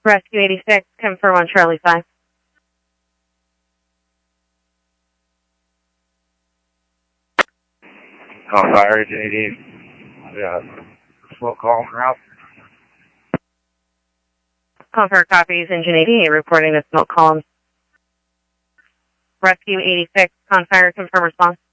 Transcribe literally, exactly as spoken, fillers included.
Rescue eighty-six, confirm on Charlie five. Call fire agent eighty-eight. Yeah, smoke column route. Confirm copies, engine eighty-eight reporting the smoke columns. Rescue eighty-six, con fire, confirm response.